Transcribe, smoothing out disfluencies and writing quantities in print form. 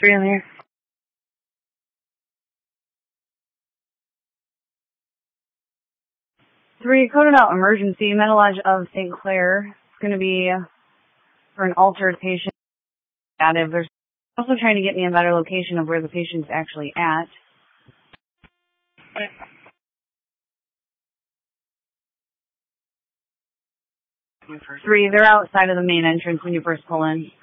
3 in here. 3, coded out emergency, Metalodge of St. Clair. It's going to be for an altered patient. They're also trying to get me a better location of where the patient's actually at. 3, they're outside of the main entrance when you first pull in.